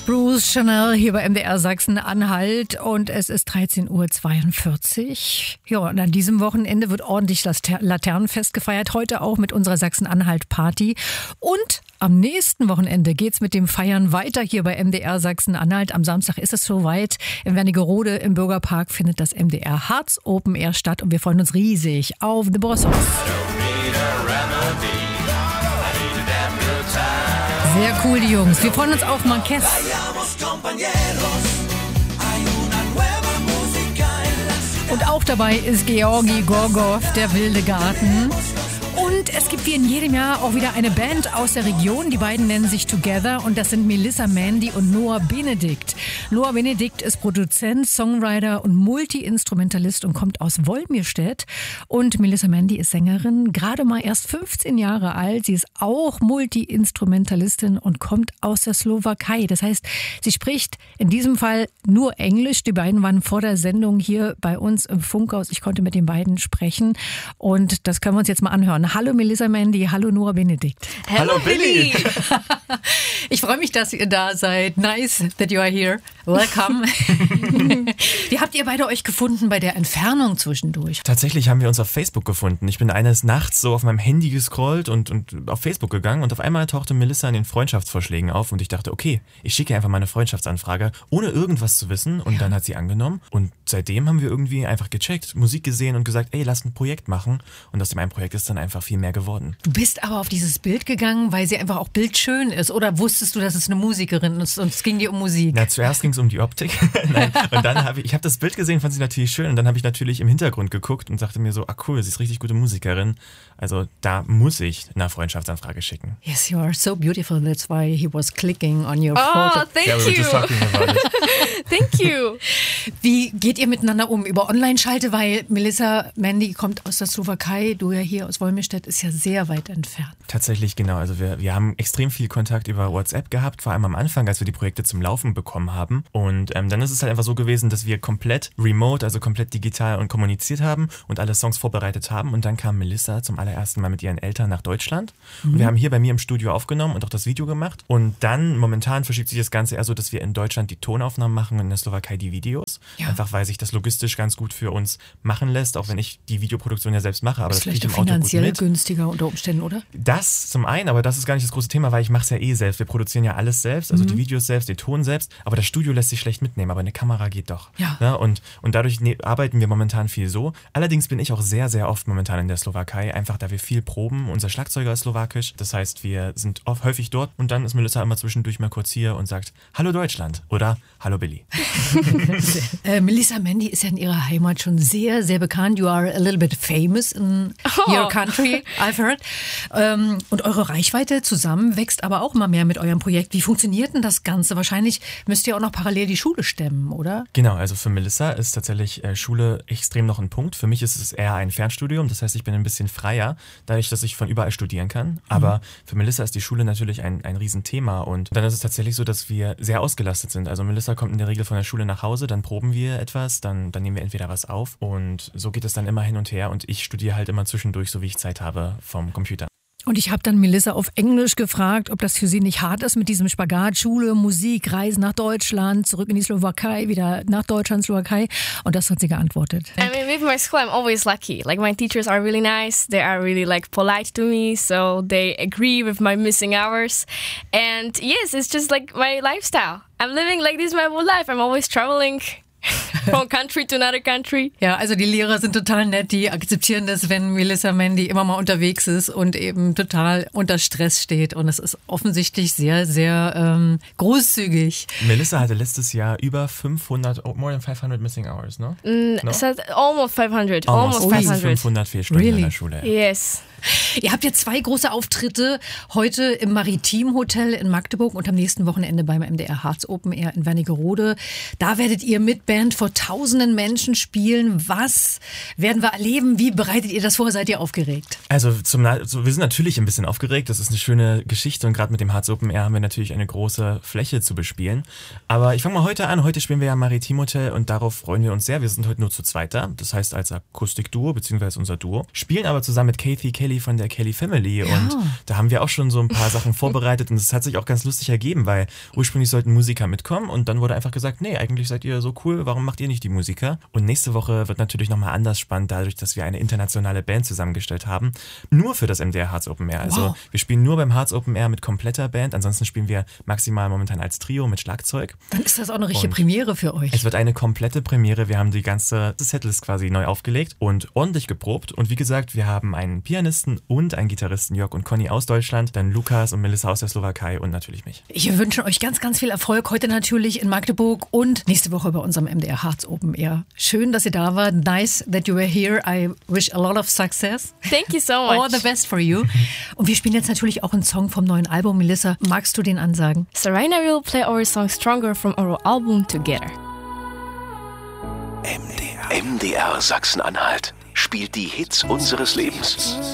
Bruce Chanel hier bei MDR Sachsen-Anhalt und es ist 13:42 Uhr. Ja, und an diesem Wochenende wird ordentlich das Laternenfest gefeiert, heute auch mit unserer Sachsen-Anhalt-Party. Und am nächsten Wochenende geht's mit dem Feiern weiter hier bei MDR Sachsen-Anhalt. Am Samstag ist es soweit. In Wernigerode im Bürgerpark findet das MDR Harz Open Air statt und wir freuen uns riesig auf The Bossos. Sehr cool, die Jungs. Wir freuen uns auf Marquez. Und auch dabei ist Georgi Gorgov, der wilde Garten. Und es gibt wie in jedem Jahr auch wieder eine Band aus der Region. Die beiden nennen sich Together und das sind Melissa Mandy und Noah Benedikt. Noah Benedikt ist Produzent, Songwriter und Multi-Instrumentalist und kommt aus Wolmirstedt. Und Melissa Mandy ist Sängerin, gerade mal erst 15 Jahre alt. Sie ist auch Multi-Instrumentalistin und kommt aus der Slowakei. Das heißt, sie spricht in diesem Fall nur Englisch. Die beiden waren vor der Sendung hier bei uns im Funkhaus. Ich konnte mit den beiden sprechen und das können wir uns jetzt mal anhören. Hallo Melissa Mandy, hallo Noah Benedikt. Hallo Billy. Ich freue mich, dass ihr da seid. Nice that you are here. Welcome. Wie habt ihr beide euch gefunden bei der Entfernung zwischendurch? Tatsächlich haben wir uns auf Facebook gefunden. Ich bin eines Nachts so auf meinem Handy gescrollt und auf Facebook gegangen und auf einmal tauchte Melissa in den Freundschaftsvorschlägen auf und ich dachte, okay, ich schicke einfach mal eine Freundschaftsanfrage, ohne irgendwas zu wissen und dann hat sie angenommen und seitdem haben wir irgendwie einfach gecheckt, Musik gesehen und gesagt, ey, lass ein Projekt machen und aus dem einen Projekt ist dann einfach viel mehr geworden. Du bist aber auf dieses Bild gegangen, weil sie einfach auch bildschön ist oder wusstest du, dass es eine Musikerin ist und es ging dir um Musik? Na, zuerst ging es um die Optik. Nein. Und dann habe ich das Bild gesehen, fand sie natürlich schön und dann habe ich natürlich im Hintergrund geguckt und dachte mir so, ah cool, sie ist richtig gute Musikerin. Also da muss ich eine Freundschaftsanfrage schicken. Yes, you are so beautiful. That's why he was clicking on your photo. Oh, thank Yeah, we were you. just talking about it. Thank you. Wie geht ihr miteinander um? Über Online-Schalte, weil Melissa Mandy kommt aus der Slowakei, du ja hier aus Wolmirstedt, ist ja sehr weit entfernt. Tatsächlich, genau. Also wir haben extrem viel Kontakt über WhatsApp gehabt, vor allem am Anfang, als wir die Projekte zum Laufen bekommen haben. Und dann ist es halt einfach so gewesen, dass wir komplett remote, also komplett digital und kommuniziert haben und alle Songs vorbereitet haben. Und dann kam Melissa zum allerersten Mal mit ihren Eltern nach Deutschland. Und wir haben hier bei mir im Studio aufgenommen und auch das Video gemacht. Und dann momentan verschiebt sich das Ganze eher so, dass wir in Deutschland die Tonaufnahmen machen und in der Slowakei die Videos. Ja. Einfach weil sich das logistisch ganz gut für uns machen lässt, auch wenn ich die Videoproduktion ja selbst mache. Aber Das das ist kriege ich vielleicht im auch Auto gut finanziell mit. günstiger unter Umständen, oder? Das zum einen, aber das ist gar nicht das große Thema, weil ich mache es ja eh selbst. Wir produzieren ja alles selbst, also die Videos selbst, den Ton selbst, aber das Studio lässt sich schlecht mitnehmen, aber eine Kamera geht doch. Ja. Ne? Und dadurch arbeiten wir momentan viel so. Allerdings bin ich auch sehr, sehr oft momentan in der Slowakei, einfach da wir viel proben. Unser Schlagzeuger ist slowakisch, das heißt, wir sind häufig dort und dann ist Melissa immer zwischendurch mal kurz hier und sagt, hallo Deutschland oder hallo Billy. Melissa Mandy ist ja in ihrer Heimat schon sehr, sehr bekannt. You are a little bit famous in your country, I've heard. Und eure Reichweite zusammen wächst aber auch immer mehr mit eurem Projekt. Wie funktioniert denn das Ganze? Wahrscheinlich müsst ihr auch noch parallel die Schule stemmen, oder? Genau, also für Melissa ist tatsächlich Schule extrem noch ein Punkt. Für mich ist es eher ein Fernstudium, das heißt, ich bin ein bisschen freier, dadurch, dass ich von überall studieren kann. Aber für Melissa ist die Schule natürlich ein Riesenthema und dann ist es tatsächlich so, dass wir sehr ausgelastet sind. Also Melissa kommt in der Regel von der Schule nach Hause, dann proben wir etwas, dann nehmen wir entweder was auf und so geht es dann immer hin und her und ich studiere halt immer zwischendurch, so wie ich Zeit habe vom Computer. Und ich habe dann Melissa auf Englisch gefragt, ob das für sie nicht hart ist mit diesem Spagat, Schule, Musik, Reisen nach Deutschland, zurück in die Slowakei, wieder nach Deutschland, Slowakei. Und das hat sie geantwortet. I mean, with my school, I'm always lucky. Like, my teachers are really nice. They are really, like, polite to me. So they agree with my missing hours. And yes, it's just like my lifestyle. I'm living like this my whole life. I'm always traveling from country to another country. Ja, also die Lehrer sind total nett, die akzeptieren das, wenn Melissa Mandy immer mal unterwegs ist und eben total unter Stress steht. Und es ist offensichtlich sehr, sehr großzügig. Melissa hatte letztes Jahr über more than 500 missing hours, no? No? So almost 500. Almost Almost 500. 500 Fehlstunden Really? in der Schule. Yes. Ihr habt ja 2 große Auftritte heute im Maritim-Hotel in Magdeburg und am nächsten Wochenende beim MDR Harz Open Air in Wernigerode. Da werdet ihr mit Band vor tausenden Menschen spielen. Was werden wir erleben? Wie bereitet ihr das vor? Seid ihr aufgeregt? Also wir sind natürlich ein bisschen aufgeregt. Das ist eine schöne Geschichte und gerade mit dem Harz Open Air haben wir natürlich eine große Fläche zu bespielen. Aber ich fange mal heute an. Heute spielen wir ja im Maritim Hotel und darauf freuen wir uns sehr. Wir sind heute nur zu zweit da. Das heißt als Akustikduo bzw. unser Duo. Spielen aber zusammen mit Kathy Kelly Kelly von der Kelly Family und da haben wir auch schon so ein paar Sachen vorbereitet und es hat sich auch ganz lustig ergeben, weil ursprünglich sollten Musiker mitkommen und dann wurde einfach gesagt, nee, eigentlich seid ihr so cool, warum macht ihr nicht die Musiker? Und nächste Woche wird natürlich nochmal anders spannend, dadurch, dass wir eine internationale Band zusammengestellt haben, nur für das MDR Harz Open Air. Also wir spielen nur beim Harz Open Air mit kompletter Band, ansonsten spielen wir maximal momentan als Trio mit Schlagzeug. Dann ist das auch eine richtige Premiere für euch. Es wird eine komplette Premiere, wir haben die ganze Setlist quasi neu aufgelegt und ordentlich geprobt und wie gesagt, wir haben einen Pianisten und einen Gitarristen, Jörg und Conny aus Deutschland, dann Lukas und Melissa aus der Slowakei und natürlich mich. Ich wünsche euch ganz, ganz viel Erfolg heute natürlich in Magdeburg und nächste Woche bei unserem MDR Harz Open Air. Schön, dass ihr da wart. Nice that you were here. I wish a lot of success. Thank you so much. All the best for you. Und wir spielen jetzt natürlich auch einen Song vom neuen Album. Melissa, magst du den ansagen? So right now we will play our song Stronger from our album Together. MDR Sachsen-Anhalt spielt die Hits unseres Lebens.